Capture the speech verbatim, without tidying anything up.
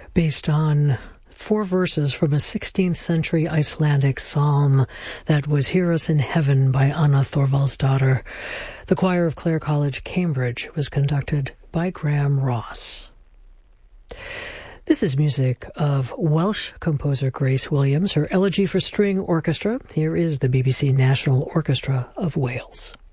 based on four verses from a sixteenth century Icelandic psalm that was Hear Us in Heaven by Anna Thorvaldsdottir. The choir of Clare College, Cambridge, was conducted by Graham Ross. This is music of Welsh composer Grace Williams, her Elegy for String Orchestra. Here is the B B C National Orchestra of Wales.